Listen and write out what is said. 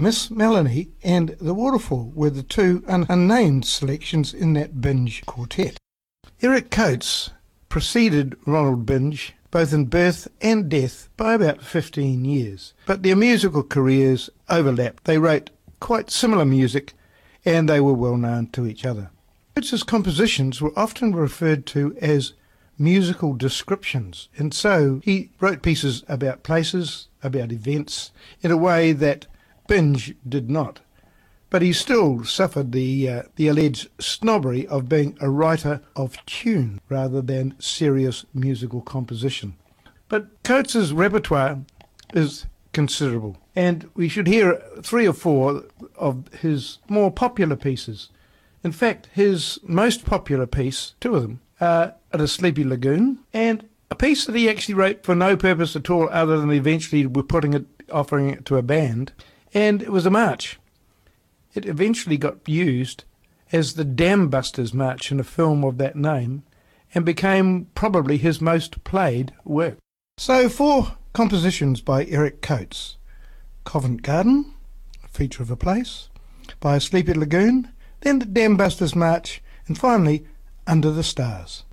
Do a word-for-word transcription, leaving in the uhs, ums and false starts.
Miss Melanie and The Waterfall were the two un- unnamed selections in that Binge quartet. Eric Coates preceded Ronald Binge both in birth and death by about fifteen years, but their musical careers overlapped. They wrote quite similar music and they were well known to each other. Coates's compositions were often referred to as musical descriptions, and so he wrote pieces about places, about events, in a way that Binge did not. But he still suffered the uh, the alleged snobbery of being a writer of tune rather than serious musical composition. But Coates's repertoire is considerable, and we should hear three or four of his more popular pieces. In fact, his most popular piece, two of them, are At a Sleepy Lagoon, and a piece that he actually wrote for no purpose at all other than eventually we're putting it, offering it to a band, and it was a march. It eventually got used as the Dam Busters March in a film of that name and became probably his most played work. So four compositions by Eric Coates: Covent Garden, A Feature of a Place, By a Sleepy Lagoon, then the Dam Busters March, and finally Under the Stars.